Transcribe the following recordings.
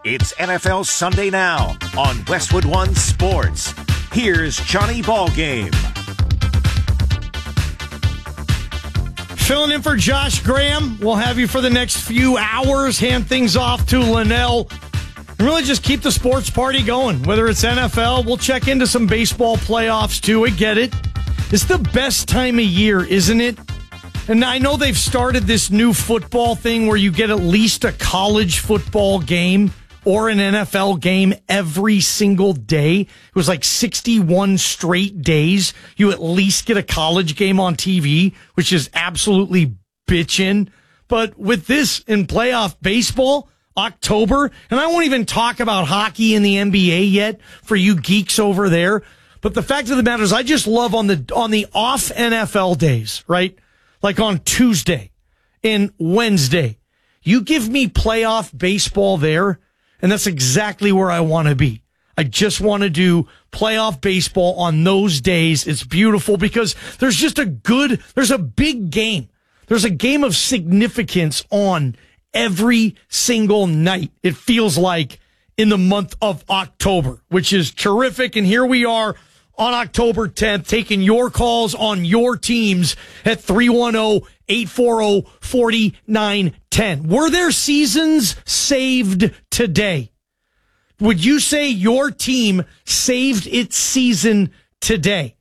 It's NFL Sunday Now on Westwood One Sports. Here's Johnny Ballgame. Filling in for Josh Graham. We'll have you for the next few hours. Hand things off to Linnell. And really just keep the sports party going. Whether it's NFL, we'll check into some baseball playoffs too. I get it. It's the best time of year, isn't it? And I know they've started this new football thing where you get at least a college football game or an NFL game every single day. It was like 61 straight days. You at least get a college game on TV, which is absolutely bitchin'. But with this in playoff baseball, October, and I won't even talk about hockey in the NBA yet for you geeks over there. But the fact of the matter is I just love on the off NFL days, right? Like on Tuesday and Wednesday, you give me playoff baseball there. And that's exactly where I want to be. I just want to do playoff baseball on those days. It's beautiful because there's a big game. There's a game of significance on every single night. It feels like in the month of October, which is terrific. And here we are on October 10th, taking your calls on your teams at 310-840-4910. Were there seasons saved today? Would you say your team saved its season today?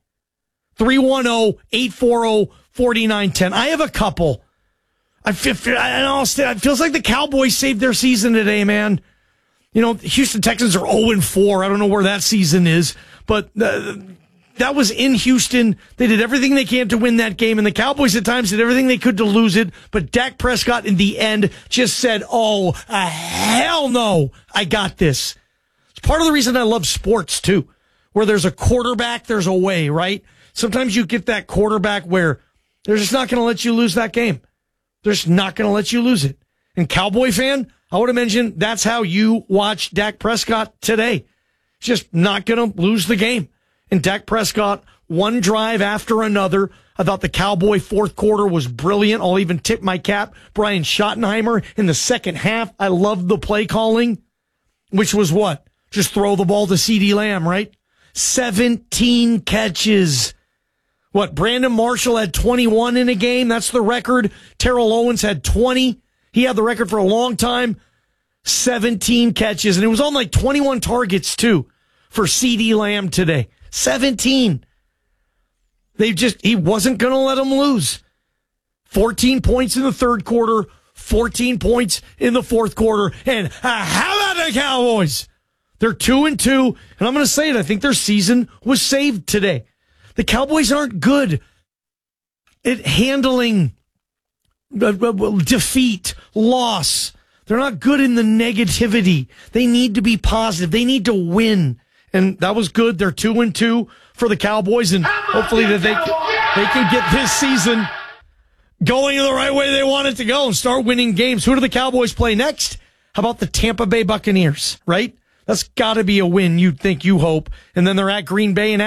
310-840-4910. I have a couple. It feels like the Cowboys saved their season today, man. You know, the Houston Texans are 0-4. I don't know where that season is, but that was in Houston. They did everything they can to win that game, and the Cowboys at times did everything they could to lose it, but Dak Prescott in the end just said, hell no, I got this. It's part of the reason I love sports, too, where there's a quarterback, there's a way, right? Sometimes you get that quarterback where they're just not going to let you lose that game. They're just not going to let you lose it. And Cowboy fan, I would imagine that's how you watch Dak Prescott today. Just not going to lose the game. And Dak Prescott, one drive after another. I thought the Cowboy fourth quarter was brilliant. I'll even tip my cap. Brian Schottenheimer in the second half. I loved the play calling, which was what? Just throw the ball to CeeDee Lamb, right? 17 catches. What? Brandon Marshall had 21 in a game. That's the record. Terrell Owens had 20. He had the record for a long time. 17 catches. And it was on like 21 targets, too, for CeeDee Lamb today. 17. He wasn't going to let them lose. 14 points in the third quarter, 14 points in the fourth quarter. And how about the Cowboys? They're 2-2. And I'm going to say it. I think their season was saved today. The Cowboys aren't good at handling defeat, loss. They're not good in the negativity. They need to be positive. They need to win. And that was good. They're 2-2 for the Cowboys, and hopefully that they can get this season going in the right way they want it to go and start winning games. Who do the Cowboys play next? How about the Tampa Bay Buccaneers, right? That's got to be a win, you'd think, you hope. And then they're at Green Bay and